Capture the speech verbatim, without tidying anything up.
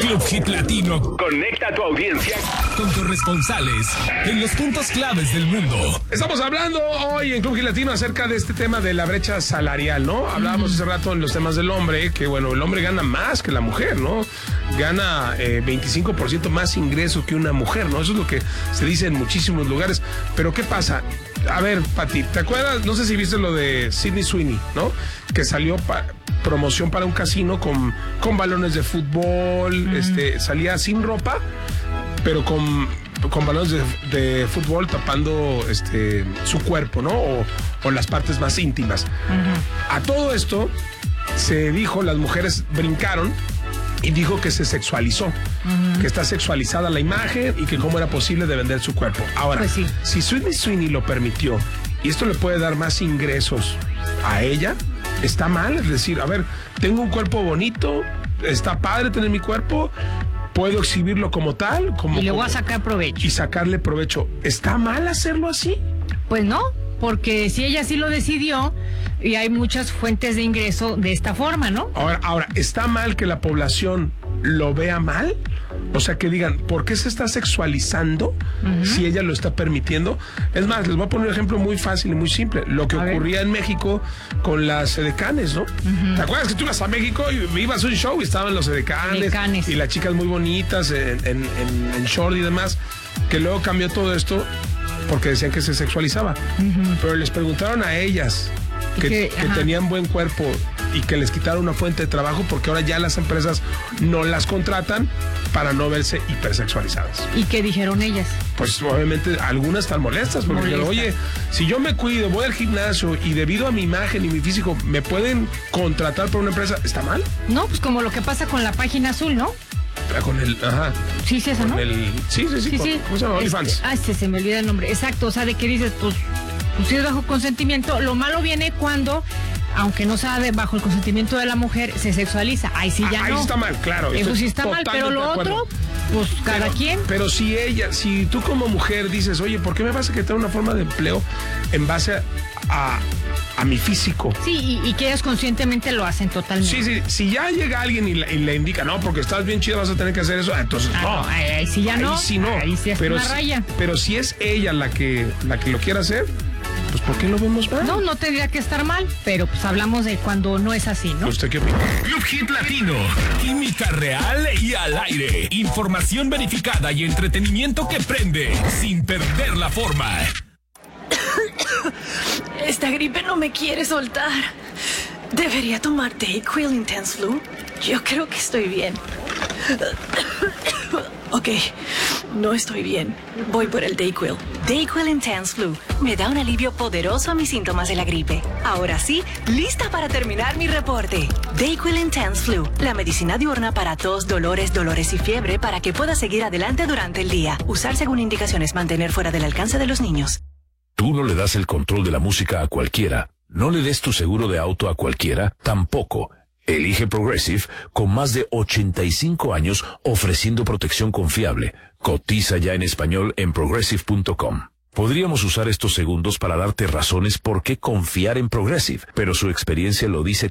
Club Hit Latino conecta a tu audiencia con corresponsales en los puntos claves del mundo. Estamos hablando hoy en Club Hit Latino acerca de este tema de la brecha salarial, ¿no? Hablábamos mm. hace rato en los temas del hombre, que bueno, el hombre gana más que la mujer, ¿no? Gana eh, veinticinco por ciento más ingresos que una mujer, ¿no? Eso es lo que se dice en muchísimos lugares. Pero ¿qué pasa? A ver, Pati, ¿te acuerdas? No sé si viste lo de Sydney Sweeney, ¿no? Que salió para promoción para un casino con, con balones de fútbol, mm. este, salía sin ropa, pero con, con balones de, de fútbol tapando este, su cuerpo, ¿no? O, o las partes más íntimas. Uh-huh. A todo esto se dijo, las mujeres brincaron y dijo que se sexualizó, uh-huh. que está sexualizada la imagen y que cómo era posible de vender su cuerpo. Ahora, pues sí. si Sydney Sweeney lo permitió y esto le puede dar más ingresos a ella, está mal. Es decir, a ver, tengo un cuerpo bonito, está padre tener mi cuerpo, puedo exhibirlo como tal, como, y le voy como, a sacar provecho. Y sacarle provecho. ¿Está mal hacerlo así? Pues no, porque si ella sí lo decidió, y hay muchas fuentes de ingreso de esta forma, ¿no? Ahora, ahora, ¿está mal que la población lo vea mal? O sea, que digan, ¿por qué se está sexualizando uh-huh. si ella lo está permitiendo? Es más, les voy a poner un ejemplo muy fácil y muy simple. Lo que a ocurría ver. en México con las edecanes, ¿no? Uh-huh. ¿Te acuerdas que tú ibas a México y ibas a un show y estaban los edecanes, edecanes. y las chicas muy bonitas en, en, en, en short y demás? Que luego cambió todo esto porque decían que se sexualizaba. Uh-huh. Pero les preguntaron a ellas que, que, que tenían buen cuerpo y que les quitaron una fuente de trabajo porque ahora ya las empresas no las contratan para no verse hipersexualizadas. ¿Y qué dijeron ellas? Pues obviamente algunas están molestas porque dijeron, oye, si yo me cuido, voy al gimnasio y debido a mi imagen y mi físico me pueden contratar por una empresa, ¿está mal? No, pues como lo que pasa con la página azul, ¿no? Con el, ajá. Sí, sí, eso, ¿no? El, sí, sí, sí, sí, con, sí. ¿Cómo se llama? OnlyFans. Este, ah, este, se me olvida el nombre. Exacto, o sea, de que dices, pues, pues si es bajo consentimiento. Lo malo viene cuando, aunque no sea de bajo el consentimiento de la mujer, se sexualiza. Ahí sí ya ah, no. Ahí está mal, claro. Eso sí está mal, pero lo otro, pues cada pero, quien. Pero si ella, si tú como mujer dices, oye, ¿por qué me vas a quitar una forma de empleo en base a, a, a mi físico? Sí, y, y que ellas conscientemente lo hacen totalmente. Sí, sí, si ya llega alguien y, y le indica, no, porque estás bien chido, vas a tener que hacer eso, entonces ah, no. no. Ahí, ahí sí ya ahí no. Sí no. Ahí sí es pero una si, raya. Pero si es ella la que, la que lo quiere hacer, pues ¿por qué lo vemos mal? No, no tendría que estar mal, pero pues hablamos de cuando no es así, ¿no? ¿Usted qué opina? Club Hit Latino, química real y al aire, información verificada y entretenimiento que prende sin perder la forma. Esta gripe no me quiere soltar. ¿Debería tomar Dayquil Intense Flu? Yo creo que estoy bien. Ok, no estoy bien. Voy por el Dayquil. Dayquil Intense Flu me da un alivio poderoso a mis síntomas de la gripe. Ahora sí, lista para terminar mi reporte. Dayquil Intense Flu, la medicina diurna para tos, dolores, dolores y fiebre para que puedas seguir adelante durante el día. Usar según indicaciones, mantener fuera del alcance de los niños. Tú no le das el control de la música a cualquiera. No le des tu seguro de auto a cualquiera, tampoco. Elige Progressive con más de ochenta y cinco años ofreciendo protección confiable. Cotiza ya en español en progressive punto com. Podríamos usar estos segundos para darte razones por qué confiar en Progressive, pero su experiencia lo dice